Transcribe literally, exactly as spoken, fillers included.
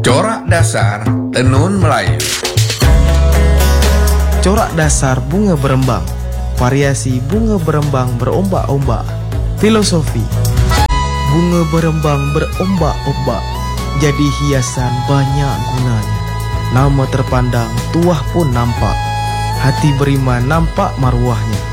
Corak dasar tenun Melayu. Corak dasar bunga berembang, variasi bunga berembang berombak-ombak. Filosofi: bunga berembang berombak-ombak, jadi hiasan banyak gunanya. Nama terpandang, tuah pun nampak, hati beriman nampak maruahnya.